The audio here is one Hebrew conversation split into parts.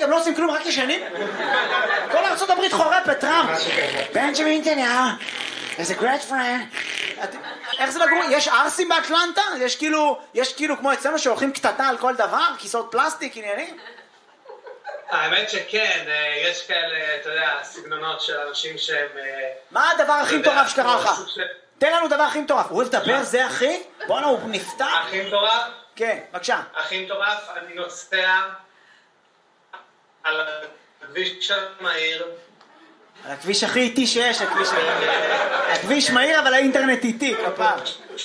הם לא עושים כלום, רק ישנים. כל ארצות הברית חורפת, טראמפ. בנג'מין נתניהו, is a great friend. איך זה לגור? יש ארסים באטלנטה? יש כאילו כמו אצלנו שהולכים קטטה על כל דבר? כיסאות פלסטיק, עניינים? האמת שכן, יש כאלה, אתה יודע, סגנונות של אנשים שהם... מה הדבר הכי מטורף שקרה לך? תן לנו דבר הכי מטורף. הוא אוהב לדבר, זה הכי? בוא'נה, הוא נפתח. הכי מטורף? כן, בבקשה. הכי מטורף, אני נוסע על הכביש המהיר. על הכביש הכי איטי שיש, הכביש מהיר, אבל האינטרנט איטי, כפר.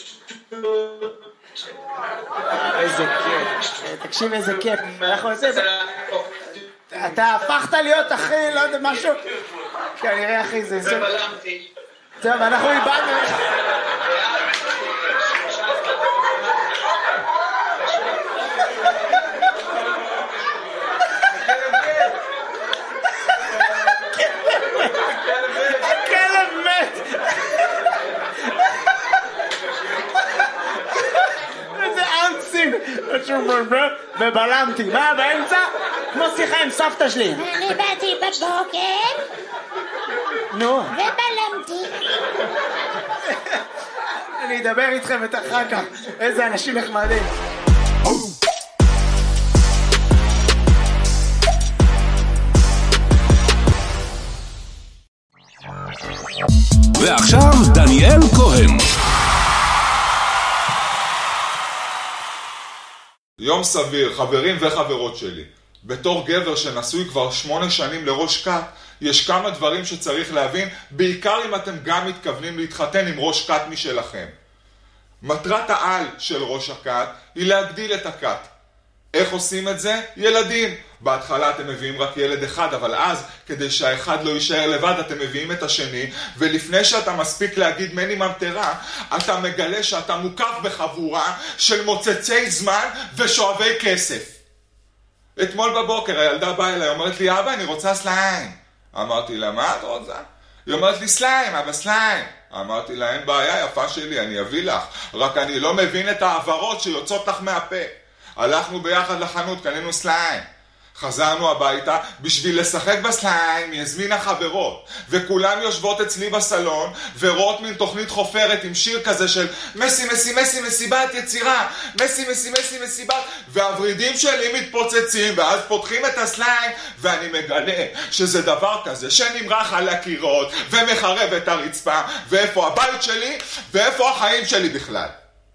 איזה כיף. תקשיב איזה כיף. אתה הפכת להיות אחי, לא יודע, משהו. כנראה אחי, זה... בלמתי. טוב, אנחנו איבדנו. הכלב מת. איזה אנסים. ובלמתי. מה באמצע? כמו שיחה עם סבתא שלי. אני באתי בבוקר נו. ובלמתי. אני אדבר איתכם את אחר כך. איזה אנשים נחמדים. ועכשיו דניאל כהן. יום סביר, חברים וחברות שלי. בתור גבר שנשוי כבר 8 שנים לראש כת, יש כמה דברים שצריך להבין, בעיקר אם אתם גם מתכוונים להתחתן עם ראש כת משלכם. מטרת העל של ראש הכת היא להגדיל את הכת. איך עושים את זה? ילדים. בהתחלה אתם מביאים רק ילד אחד, אבל אז, כדי שהאחד לא יישאר לבד, אתם מביאים את השני, ולפני שאתה מספיק להגיד מני ממטרה, אתה מגלה שאתה מוקף בחבורה של מוצצי זמן ושואבי כסף. אתמול בבוקר הילדה באה אליי, אומרת לי, אבא, אני רוצה סליים. אמרתי לה, מה את רוצה? היא אומרת לי, סליים, אבא, סליים. אמרתי לה, אין בעיה, יפה שלי, אני אביא לך. רק אני לא מבין את העברות שיוצאות לך מהפה. הלכנו ביחד לחנות, קנינו סליים. חזרנו הביתה, בשביל לשחק בסליים, היא הזמינה חברות. וכולם יושבות אצלי בסלון, ורואות מין תוכנית חופרת עם שיר כזה של מסי, מסי, מסי, מסיבת יצירה. מסי, מסי, מסי, מסיבת... והוורידים שלי מתפוצצים, ואז פותחים את הסליים, ואני מגלה שזה דבר כזה שנמרח על הקירות, ומחרב את הרצפה, ואיפה הבית שלי, ואיפה החיים שלי בכלל.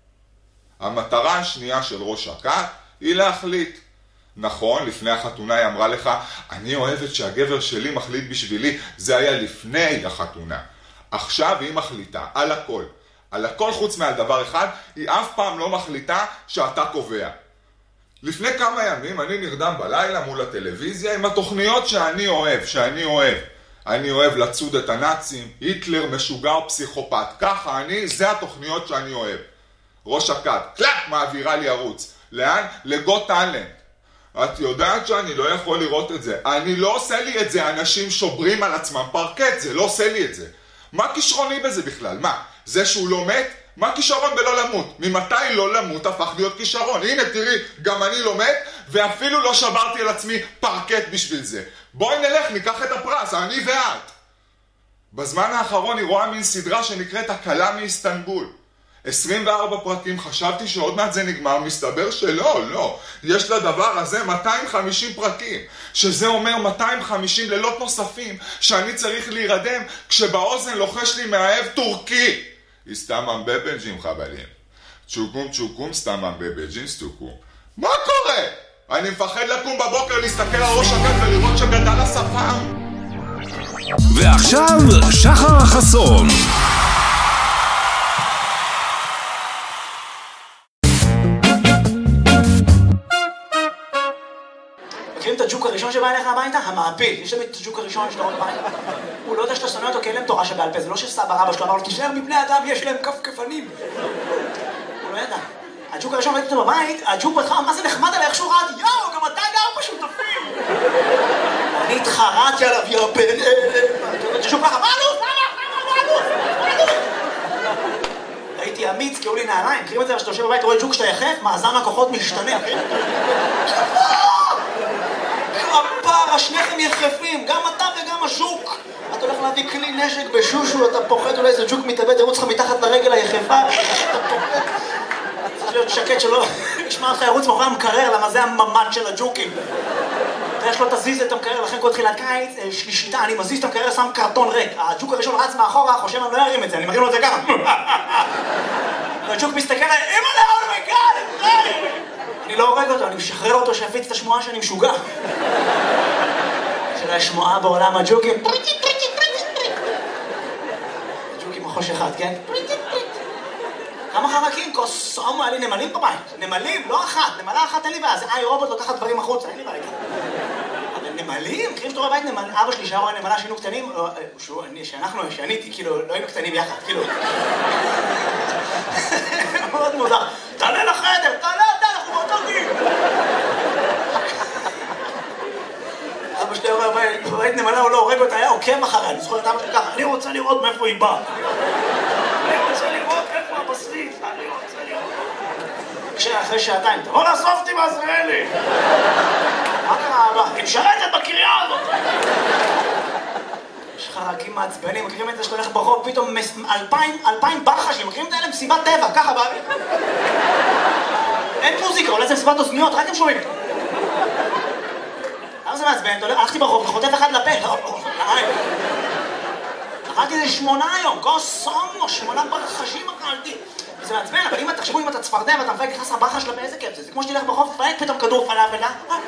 המטרה השנייה של ראש הכת היא להחליט. נכון, לפני החתונה היא אמרה לך, אני אוהבת שהגבר שלי מחליט בשבילי. זה היה לפני החתונה. עכשיו היא מחליטה על הכל. על הכל חוץ מעל דבר אחד, היא אף פעם לא מחליטה שאתה קובע. לפני כמה ימים אני נרדם בלילה מול הטלוויזיה עם התוכניות שאני אוהב. אני אוהב לצוד את הנאצים, היטלר משוגע או פסיכופת. ככה זה התוכניות שאני אוהב. ראש הכת, קלאק, מעבירה לי ערוץ. לאן? לגוט טאלנט. את יודעת שאני לא יכול לראות את זה. אני לא עושה לי את זה, אנשים שוברים על עצמם פרקט, זה לא עושה לי את זה. מה כישרוני בזה בכלל? מה? זה שהוא לא מת? מה כישרון בלא למות? ממתי לא למות הפך להיות כישרון? הנה תראי, גם אני לא מת, ואפילו לא שברתי על עצמי פרקט בשביל זה. בואי נלך, ניקח את הפרס, אני ואת. בזמן האחרון היא רואה מין סדרה שנקראת הקלה מאיסטנבול. 24 פרקים, חשבתי שעוד מעט זה נגמר, מסתבר שלא. יש לדבר הזה 250 פרקים, שזה אומר 250 לילות נוספים שאני צריך להירדם כשבאוזן לוחש לי מאהב טורקי. הסתמם בבנג'ים חבלים. צ'וקום סתמם בבנג'ים סטוקום. מה קורה? אני מפחד לקום בבוקר להסתכל על ראש הכת ולראות שגדל השפם. ועכשיו שחר החסון. מכירים את הג'וק הראשון שבא אליך הביתה? המעפיל. יש להם את הג'וק הראשון שאתה רואה בבית. הוא לא יודע שאתה שונא אותו כי אין להם תורה שבעל פה. זה לא שסבא רבא שלו אמר לו, תשאר מבני אדם, יש להם כפכפנים. הוא לא ידע. הג'וק הראשון ראיתי אותו בבית, הג'וק בכלל, מה זה נחמד עליי, איך שהוא רעד, יואו, גם אתה גר בשותפים. אני התחרעתי עליו, יואו, הג'וק ככה, מה עלות? הייתי אמיץ, כי היו לי נעליים. מכירים את זה, שאתה יושב בבית, רואה ג'וק שאתה יחף, מאזן הכוחות משתנה. כפרה חרא, שניכם יחפים, גם אתה וגם השוק. אתה הולך להביא כלי נשק בשושו, אתה פוחד אולי איזה ג'וק מתאבד, ירוץ לך מתחת לרגל היחפה, אתה פוחד. צריך להיות שקט שלא ישמע אותך ירוץ מאחורי המקרר, למה זה הממד של הג'וקים. יש לו תזיז את המקרר, לכן כל תחילת קיץ, שלישיתה, אני מזיז את המקרר, שם קרטון ריק. הג'וק הראשון רץ מאחורה, חושב אני לא ארים את זה, אני מרים לו את זה ככה. והג'וק מסתכל עליי, אימא'לה, אומייגאד, אני לא הורג אותו, אני משחרר אותו שיפיץ את השמועה שאני משוגע. של השמועה בעולם הג'וקים. ג'וקים מחוש אחד, כן? כמה חרקים? קוסומו, היה לי נמלים בבית. נמלים, לא אחת. נמלה אחת אין לי בעיה. זה רובוט לוקחת דברים החוצה, אין לי בעיה. אבל נמלים? מכירים שאתה רואה בית נמל... אבא שלי שהיה רואה נמלה שהיינו קטנים, שאני, כאילו, לא היינו קטנים יחד, כאילו. מאוד מוזר. תעלה לחדר, תעלה אתה, אנחנו באותו גיל. אבא שלי רואה בית נמלה, הוא לא הורג אותה, היה עוקב אחריה. אני זוכר את אבא שלי ככה, אני רוצה לראות מאיפה היא באה. אני רוצה לראות איפה הבסיס, אני רוצה לראות. אחרי שעתיים, תבוא לאסוף אותי בעזריאלי. מה קרה אבא? היא משרתת בקריה הזאת. יש חרקים מעצבנים, מכירים את זה שאתה הולך ברחוב, פתאום 2,000 ברחשים, מכירים את האלה מסיבת טבע, ככה באוויר. אין מוזיקה, אולי זה מסיבת אוזניות, רק הם שומעים. למה זה מעצבן? הלכתי ברחוב וחוטף אחד לפה. אכלתי איזה 8 היום, קוסומו, 8 ברחשים אכלתי. זה מעצבן, אבל אם תחשבו אם אתה צפרדע ואתה מפייק נכנס לברחה שלה באיזה כיף זה. זה כמו שתלך ברחוב, תפייק פתאום כדור פלאפל,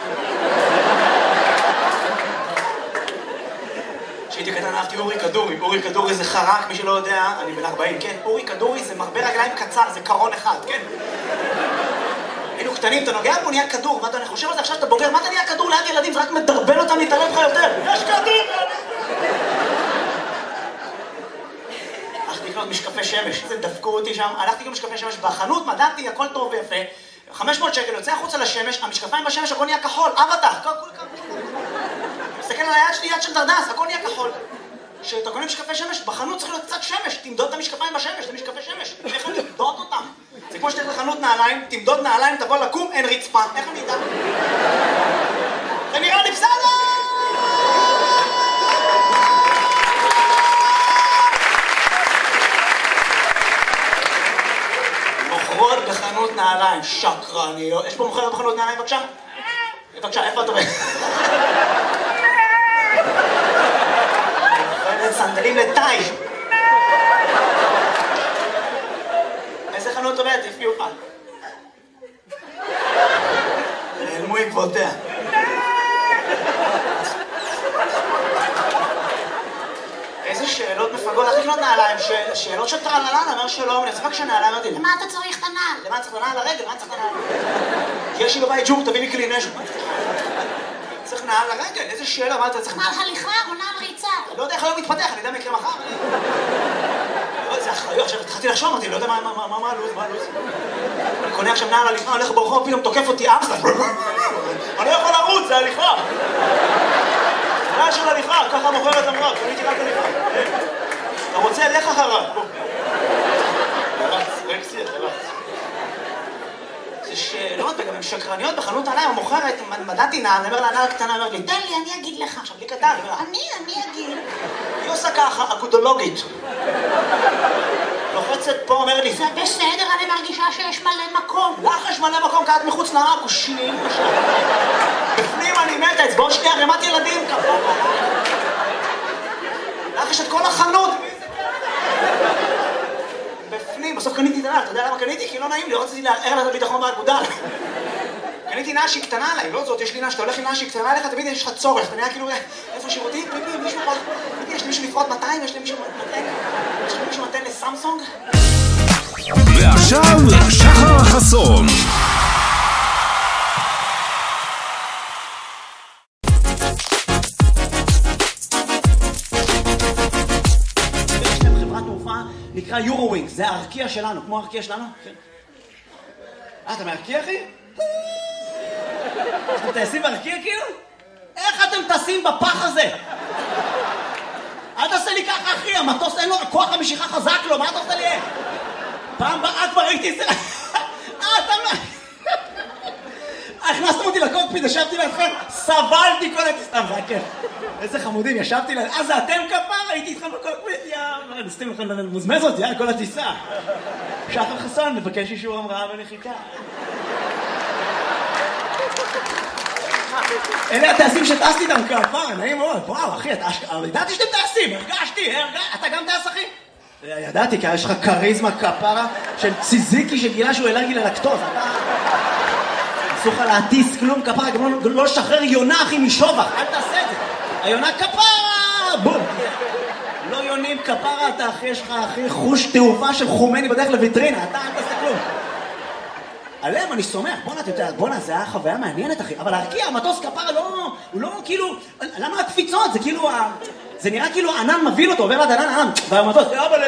כשהייתי קטן אהבתי אורי כדורי. אורי כדורי זה חרק, מי שלא יודע, אני בן 40, כן? אורי כדורי זה מרבה רגליים קצר, זה קרון אחד, כן? היינו קטנים, אתה נוגע בו, נהיה כדור, מה אתה חושב על זה עכשיו שאתה בוגר? מה אתה נהיה כדור ליד ילדים? זה רק מדרבן אותם להתערב לך יותר. יש כדור! הלכתי לקנות משקפי שמש, זה דפקו אותי שם, הלכתי לקנות משקפי שמש בחנות, מדעתי, הכל טוב ויפה, 500 שקל, יוצא החוצה לשמש, המשקפיים בשמש, הכל נהיה כחול, אבטח, מסתכל על היד שלי, יד של דרדס, הכל נהיה כחול. כשאתה קונה משקפי שמש, בחנות צריך להיות קצת שמש, תמדוד את המשקפיים בשמש, זה משקפי שמש, איך אני תמדוד אותם? זה כמו שתלך לחנות נעליים, תמדוד נעליים, תבוא לקום, אין רצפה, איך אני אדע? זה נראה לי בסדר! מוכרות בחנות נעליים, שקרניות. יש פה מוכרת בחנות נעליים, בבקשה? בבקשה, איפה אתה רואה? סנדלים לטאי. איזה חנות עובדת? תפי אוכל. נעלמו עקבותיה. איזה שאלות מפגות, איך לקנות נעליים? שאלות של טרללן, אמר שלום, אני אצבק שנעליים, אמרתי, למה אתה צריך את הנעל? למה צריך את הנעל לרגל? למה צריך את הנעל? יש לי בבית ג'וק, תביא לי כלי נשק. צריך נעל לרגל, איזה שאלה, מה אתה צריך? נעל הליכה או נעל ריצה? לא יודע איך היום מתפתח, אני יודע מה יקרה מחר. זה אחריות, עכשיו התחלתי לחשוב, אמרתי, לא יודע מה הלו"ז, אני קונה עכשיו נעל הליכה, הולך ברחוב, פתאום תוקף אותי אמסטר. אני לא יכול לרוץ, זה הליכה. זה נעל של הליכה, ככה מוכרת אמרה, קניתי רק הליכה. אתה רוצה, לך אחריו. רקסי, אתה רץ. זה שאלות, וגם הן שקרניות בחנות נעליים, המוכרת, מדעתי נעל, אני אומר לה, נעל קטנה, אומר לי, תן לי, אני אגיד לך. עכשיו, לי קטן, אני אגיד. היא עושה ככה, אגודולוגית. לוחצת פה, אומר לי, זה בסדר, אני מרגישה שיש מלא מקום. לך יש מלא מקום, כעת מחוץ לאקושים. בפנים אני מתה, אצבעות שלי ערימת ילדים, כפה. לך יש את כל החנות. בפנים, בסוף קניתי את הנעל, אתה יודע למה קניתי? כי לא נעים לי, רציתי לערער לה את הביטחון באגודל. קניתי נעל שהיא קטנה עליי, לא זאת, יש לי נעל שאתה הולך עם נעל שהיא קטנה עליך, תמיד יש לך צורך, אתה נראה כאילו, איפה שירותים? מישהו פה, יש לי מישהו לפרוט 200, יש לי מישהו מתן לסמסונג? ועכשיו שחר חסון. נקרא יורו-ווינגס, זה הארקיע שלנו, כמו הארקיע שלנו. אתה מארקיע, אחי? אתם טייסים בארקיע כאילו? איך אתם טסים בפח הזה? אל תעשה לי ככה, אחי, המטוס אין לו כוח המשיכה חזק לו, מה אתה עושה לי? פעם באה כבר ראיתי את זה. הכנסתם אותי לקוקפיט, ישבתי לידכם, סבלתי כל הטיסה, זה היה כיף. איזה חמודים, ישבתי ליד... אז אתם כפר, הייתי איתכם בקוקפיט, נסתים לכם מוזמזות, כל הטיסה. שחר חסון מבקש אישור המראה ונחיתה. אלה הטייסים שטסתי איתם כפר, נעים מאוד. וואו, אחי, ידעתי שאתם טייסים, הרגשתי, אתה גם טייס, אחי? ידעתי, כי יש לך קריזמה כפרה של ציזיקי שגילה שהוא אלרגי ללקטוז. אסור לך להטיס כלום כפרה, גם לא לשחרר יונה, אחי, משובח, אל תעשה את זה. היונה כפרה, בום. לא יונים כפרה, אתה אחי, יש לך אחי חוש תעופה של חומני בדרך לויטרינה, אתה אל תעשה כלום. עליהם אני סומך, בואנה, זה היה חוויה מעניינת, אחי. אבל להרקיע, המטוס כפרה הוא לא כאילו... למה הקפיצות? זה כאילו... זה נראה כאילו ענן מביל אותו, עובר עד ענן, והמטוס...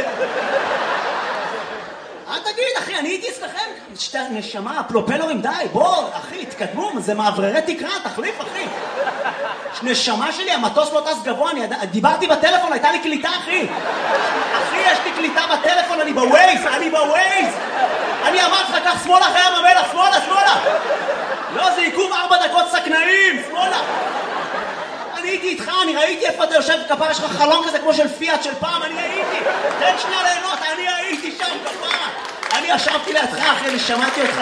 אל תגיד, אחי, אני הייתי אצלכם. שתי נשמה, פלופלורים, די, בוא, אחי, תקדמו, זה מעברי תקרה, תחליף, אחי. נשמה שלי, המטוס לא טס גבוה, דיברתי בטלפון, הייתה לי קליטה, אחי. אחי, יש לי קליטה בטלפון, אני בווייז. אני אמרתי לך, קח שמאלה אחרי המלך, שמאלה. לא, זה עיכוב 4 דקות סכנאים, שמאלה. אני הייתי איתך, אני ראיתי איפה אתה יושב כפרה, יש לך חלום כזה כמו של פיאט של פעם, אני הייתי. תן שנייה ליהנות, אני הייתי שם כפרה. אני ישבתי לידך, אחי, אני שמעתי אותך.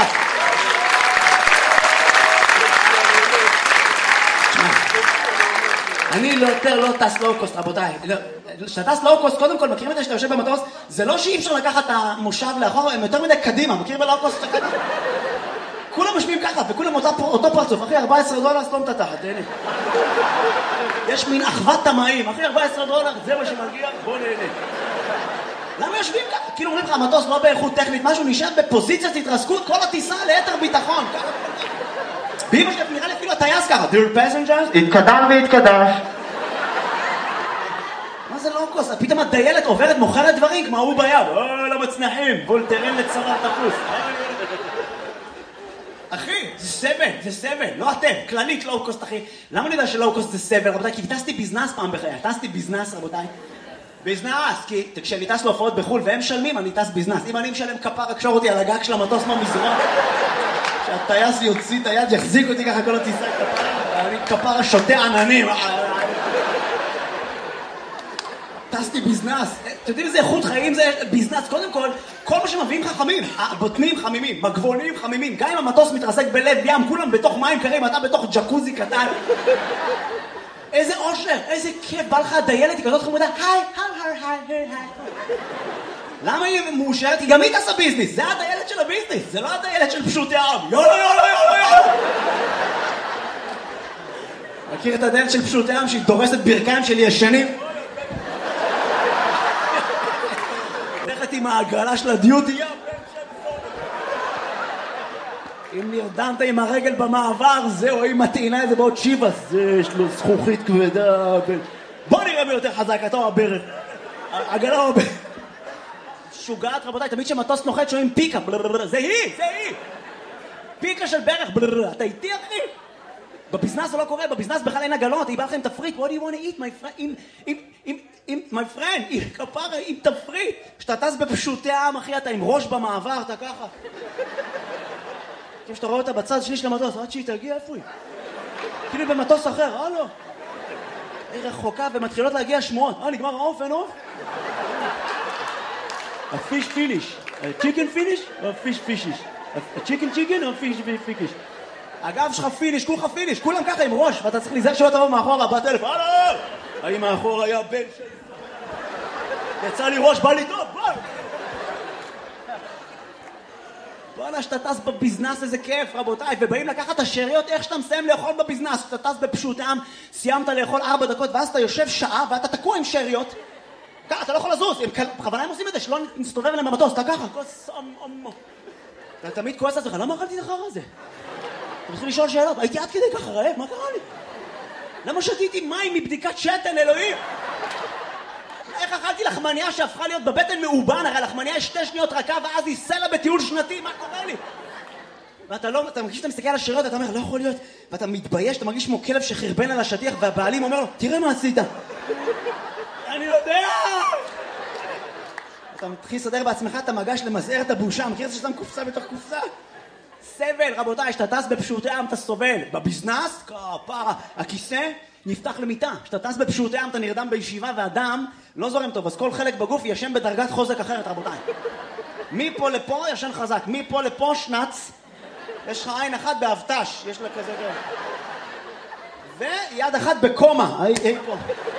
אני יותר לא טס לואו-קוסט, רבותיי. כשאתה טס לואו-קוסט, קודם כל, מכירים את זה שאתה יושב במטוס, זה לא שאי אפשר לקחת את המושב לאחור, הם יותר מדי קדימה, מכיר בלואו-קוסט שאתה קדימה? כולם משמיעים ככה, וכולם אותו פרצוף, אחי, $14, סתום את התחת, תהנה. יש מין אחוות תמאים, אחי, $14, זה מה שמגיע, בוא נהנה. למה יושבים ככה? כאילו אומרים לך, המטוס לא באיכות טכנית, משהו נשאר בפוזיציית התרסקות, כל הטיסה ליתר ביטחון. באמא שלי, נראה לי אפילו הטייס ככה, Dear passengers, התקדם והתקדש. מה זה לואו-קוסט? פתאום הדיילת עוברת, מוכרת דברים, כמו הוא ביד. למצנחים, וולטרן לצרת תפוס. אחי, זה סבל, לא אתם, כללית לואו-קוסט, אחי. למה אני יודע שלואו-קוסט זה סבל, רבותיי? כי טסתי ביזנס פעם בחיי, טסתי ביזנס, רבותיי. ביזנס, כי כשאני טס להופעות בחול והם משלמים, אני טס ביזנס. אם אני משלם כפר, הקשור אותי על הגג של המטוס מהמזרון, שהטייס יוציא את היד, יחזיק אותי ככה כל הטיסה כפר, אני כפר שותה עננים. טסתי ביזנס, אתם יודעים איזה איכות חיים זה ביזנס? קודם כל מה שמביאים חכמים, הבוטנים חמימים, מגבונים חמימים, גם אם המטוס מתרסק בלב ים, כולם בתוך מים קרים, אתה בתוך ג'קוזי קטן. איזה אושר, איזה כיף, בא לך הדיילת, היא כזאת חמודה, היי. למה היא מאושרת? היא גם היא תעשה ביזנס, זה הדיילת של הביזנס, זה לא הדיילת של פשוטי העם. יאללה. מכיר את הדיילת של פשוטי העם שהיא דורסת ברכיים של ישנים? הולכת עם העגלה של הדיוטי, אם נרדמת עם הרגל במעבר, זהו, אם מטעינה את זה בעוד שיבה, זה יש לו זכוכית כבדה. בוא נראה מי יותר חזק, אתה או הברך. עגלה או הברך. שוגעת, רבותיי, תמיד שמטוס נוחת שומעים פיקה, זה היא. פיקה של ברך, אתה איתי, אחי? בביזנס זה לא קורה, בביזנס בכלל אין עגלות, היא באה לכם תפריט, what do you want to eat, my friend, כפרה, עם תפריט. כשאתה טס בפשוטי העם, אחי, אתה עם ראש במעבר, אתה ככה. כשאתה רואה אותה בצד שני של המטוס, עד שהיא תגיע, איפה היא? כאילו במטוס אחר, הלו. היא רחוקה ומתחילות להגיע שמועות. נגמר האופן, הפיש פיניש. צ'יקן פיניש או פיש פישיש? צ'יקן או פיש פיקיש? הגב שלך פיניש, כולך פיניש, כולם ככה עם ראש, ואתה צריך להיזהר שלא תבוא מאחורה, בטלפון, הלו! האם מאחור היה בן שלי? יצא לי ראש, בא לי טוב, בוא! בוא'נה, שאתה טס בביזנס, איזה כיף, רבותיי, ובאים לקחת את השאריות, איך שאתה מסיים לאכול בביזנס, שאתה טס בפשוט העם, סיימת לאכול 4 דקות, ואז אתה יושב שעה, ואתה תקוע עם שאריות, ככה, אתה לא יכול לזוז, בכוונה הם עושים את זה, שלא נסתובב אליהם במטוס, אתה ככה, אתה תמיד כועס לעצמך, למה אכלתי לך רע זה? אתה מתחיל לשאול שאלות, הייתי עד כדי ככה רעב, מה קרה לי? למה שתיתי מים מבדיקת שתן, אלוהים? איך אכלתי לחמניה שהפכה להיות בבטן מאובן, הרי לחמניה יש 2 שניות רכה, ואז היא סלע בטיול שנתי, מה קורה לי? ואתה לא, אתה מרגיש שאתה מסתכל על השאריות, אתה אומר, לא יכול להיות, ואתה מתבייש, אתה מרגיש כמו כלב שחרבן על השטיח, והבעלים אומר לו, תראה מה עשית. אני יודע! אתה מתחיל לסדר בעצמך, אתה מגש למזער את הבושה, מכיר את זה ששם קופסה בתוך קופסה? סבל, רבותיי, כשאתה טס בפשוטי עם אתה סובל. בביזנס, כפרה, הכיסא נפתח למיטה. כשאתה טס בפשוטי עם אתה נרדם בישיבה והדם לא זורם טוב, אז כל חלק בגוף ישן בדרגת חוזק אחרת, רבותיי. מפה לפה ישן חזק, מפה לפה שנץ, יש לך עין אחת באבטש, יש לה כזה, ויד אחת בקומה, פה.